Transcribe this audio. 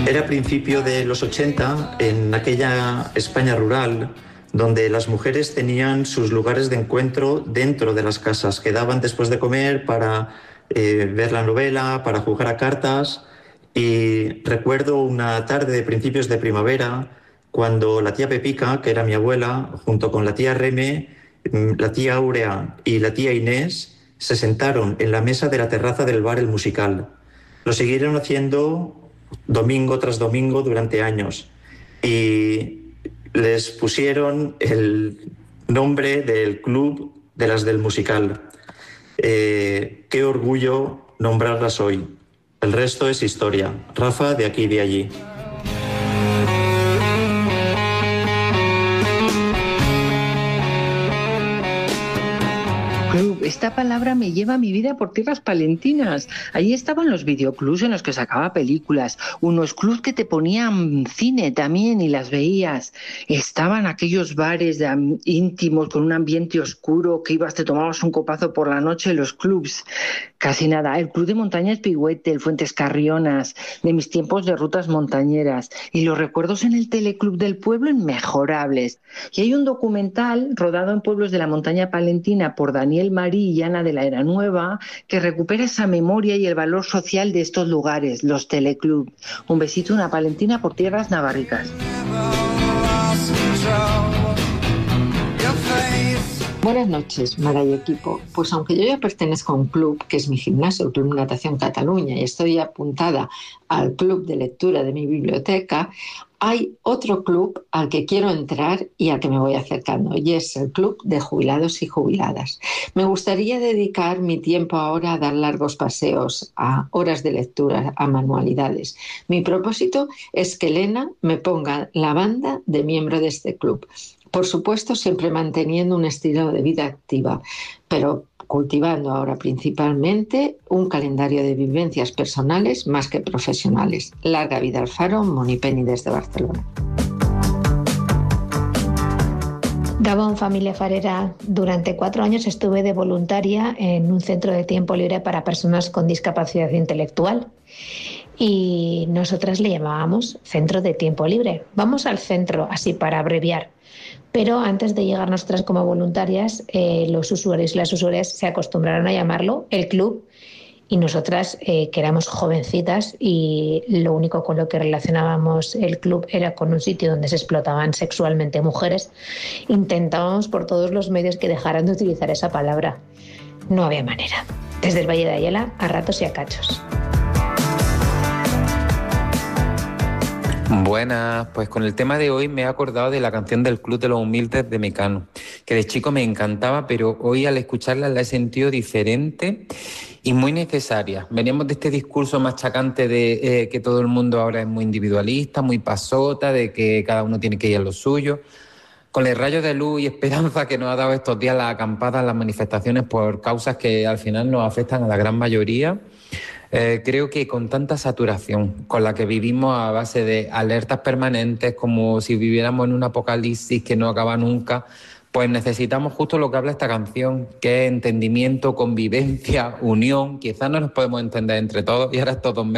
Era principio de los 80, en aquella España rural, donde las mujeres tenían sus lugares de encuentro dentro de las casas. Quedaban después de comer para ver la novela, para jugar a cartas. Y recuerdo una tarde de principios de primavera, cuando la tía Pepica, que era mi abuela, junto con la tía Reme, la tía Aurea y la tía Inés, se sentaron en la mesa de la terraza del bar El Musical. Lo siguieron haciendo domingo tras domingo durante años y les pusieron el nombre del club de las del musical. Qué orgullo nombrarlas hoy. El resto es historia. Rafa, de aquí y de allí. Club, esta palabra me lleva a mi vida por tierras palentinas. Allí estaban los videoclubs en los que sacaba películas, unos clubs que te ponían cine también y las veías. Estaban aquellos bares íntimos con un ambiente oscuro que ibas, te tomabas un copazo por la noche, los clubs. Casi nada. El club de montaña Espigüete, el Fuentes Carrionas, de mis tiempos de rutas montañeras. Y los recuerdos en el teleclub del pueblo inmejorables. Y hay un documental rodado en pueblos de la montaña palentina por Daniel Marí y Ana de la Era Nueva, que recupera esa memoria y el valor social de estos lugares, los teleclub. Un besito, una palentina por tierras navarricas. Buenas noches, Mara y equipo. Pues aunque yo ya pertenezco a un club, que es mi gimnasio, el Club Natación Cataluña, y estoy apuntada al club de lectura de mi biblioteca, hay otro club al que quiero entrar y al que me voy acercando, y es el Club de Jubilados y Jubiladas. Me gustaría dedicar mi tiempo ahora a dar largos paseos, a horas de lectura, a manualidades. Mi propósito es que Elena me ponga la banda de miembro de este club. Por supuesto, siempre manteniendo un estilo de vida activa, pero cultivando ahora principalmente un calendario de vivencias personales más que profesionales. Larga vida al faro, Moni Penny desde Barcelona. Gabón, familia farera. Durante 4 años estuve de voluntaria en un centro de tiempo libre para personas con discapacidad intelectual. Y nosotras le llamábamos centro de tiempo libre. Vamos al centro, así para abreviar. Pero antes de llegar nosotras como voluntarias, los usuarios y las usuarias se acostumbraron a llamarlo el club, y nosotras, que éramos jovencitas y lo único con lo que relacionábamos el club era con un sitio donde se explotaban sexualmente mujeres, intentábamos por todos los medios que dejaran de utilizar esa palabra. No había manera. Desde el Valle de Ayala a ratos y a cachos. Buenas, pues con el tema de hoy me he acordado de la canción del Club de los Humildes de Mecano, que de chico me encantaba, pero hoy al escucharla la he sentido diferente y muy necesaria. Veníamos de este discurso machacante de que todo el mundo ahora es muy individualista, muy pasota, de que cada uno tiene que ir a lo suyo. Con el rayo de luz y esperanza que nos ha dado estos días las acampadas, las manifestaciones por causas que al final nos afectan a la gran mayoría, creo que con tanta saturación con la que vivimos a base de alertas permanentes, como si viviéramos en un apocalipsis que no acaba nunca, pues necesitamos justo lo que habla esta canción, que es entendimiento, convivencia, unión. Quizás no nos podemos entender entre todos y ahora estos 2 meses